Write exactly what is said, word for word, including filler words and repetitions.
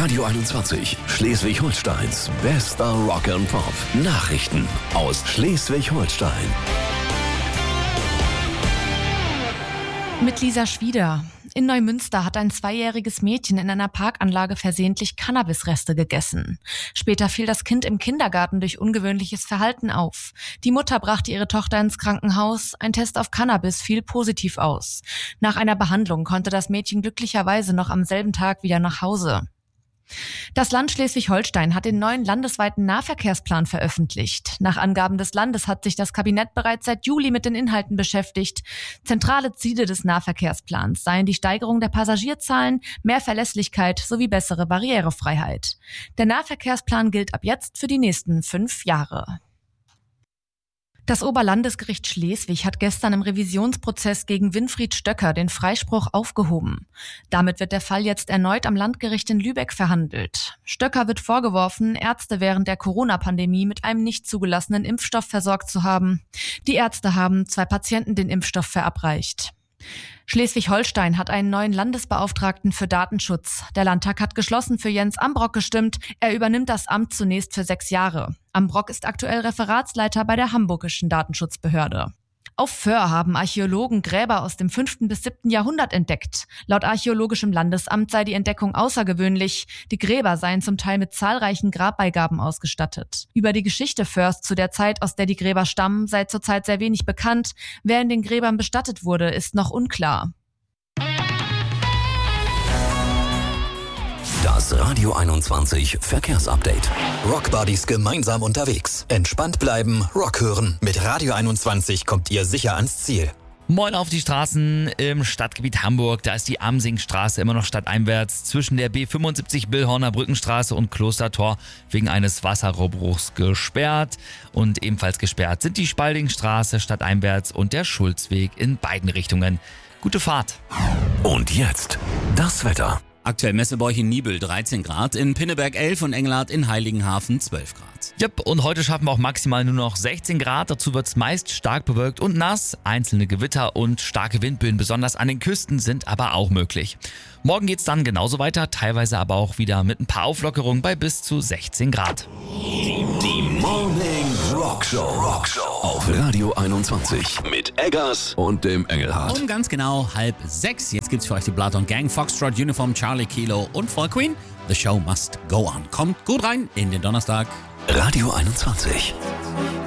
Radio einundzwanzig, Schleswig-Holsteins bester Rock and Pop. Nachrichten aus Schleswig-Holstein. Mit Lisa Schwieder. In Neumünster hat ein zweijähriges Mädchen in einer Parkanlage versehentlich Cannabisreste gegessen. Später fiel das Kind im Kindergarten durch ungewöhnliches Verhalten auf. Die Mutter brachte ihre Tochter ins Krankenhaus. Ein Test auf Cannabis fiel positiv aus. Nach einer Behandlung konnte das Mädchen glücklicherweise noch am selben Tag wieder nach Hause. Das Land Schleswig-Holstein hat den neuen landesweiten Nahverkehrsplan veröffentlicht. Nach Angaben des Landes hat sich das Kabinett bereits seit Juli mit den Inhalten beschäftigt. Zentrale Ziele des Nahverkehrsplans seien die Steigerung der Passagierzahlen, mehr Verlässlichkeit sowie bessere Barrierefreiheit. Der Nahverkehrsplan gilt ab jetzt für die nächsten fünf Jahre. Das Oberlandesgericht Schleswig hat gestern im Revisionsprozess gegen Winfried Stöcker den Freispruch aufgehoben. Damit wird der Fall jetzt erneut am Landgericht in Lübeck verhandelt. Stöcker wird vorgeworfen, Ärzte während der Corona-Pandemie mit einem nicht zugelassenen Impfstoff versorgt zu haben. Die Ärzte haben zwei Patienten den Impfstoff verabreicht. Schleswig-Holstein hat einen neuen Landesbeauftragten für Datenschutz. Der Landtag hat geschlossen für Jens Ambrock gestimmt. Er übernimmt das Amt zunächst für sechs Jahre. Ambrock ist aktuell Referatsleiter bei der Hamburgischen Datenschutzbehörde. Auf Föhr haben Archäologen Gräber aus dem fünften bis siebten Jahrhundert entdeckt. Laut Archäologischem Landesamt sei die Entdeckung außergewöhnlich. Die Gräber seien zum Teil mit zahlreichen Grabbeigaben ausgestattet. Über die Geschichte Föhrs zu der Zeit, aus der die Gräber stammen, sei zurzeit sehr wenig bekannt. Wer in den Gräbern bestattet wurde, ist noch unklar. Das Radio einundzwanzig Verkehrsupdate. Rockbuddies gemeinsam unterwegs. Entspannt bleiben, Rock hören. Mit Radio einundzwanzig kommt ihr sicher ans Ziel. Moin auf die Straßen im Stadtgebiet Hamburg. Da ist die Amsingstraße immer noch stadteinwärts zwischen der B fünfundsiebzig Billhorner Brückenstraße und Klostertor wegen eines Wasserrohrbruchs gesperrt. Und ebenfalls gesperrt sind die Spaldingstraße stadteinwärts und der Schulzweg in beiden Richtungen. Gute Fahrt. Und jetzt das Wetter. Aktuell Messebäuch in Niebüll dreizehn Grad, in Pinneberg elf und Engelhardt in Heiligenhafen zwölf Grad. Yep, und heute schaffen wir auch maximal nur noch sechzehn Grad. Dazu wird es meist stark bewölkt und nass. Einzelne Gewitter und starke Windböen, besonders an den Küsten, sind aber auch möglich. Morgen geht's dann genauso weiter, teilweise aber auch wieder mit ein paar Auflockerungen bei bis zu sechzehn Grad. Die Morning Rock Show. Rock Show auf Radio einundzwanzig mit Eggers und dem Engelhardt. Um ganz genau halb sechs. Jetzt gibt's für euch die Blood und Gang, Foxtrot, Uniform, Charlie Kilo und Voll Queen. The show must go on. Kommt gut rein in den Donnerstag. Radio einundzwanzig.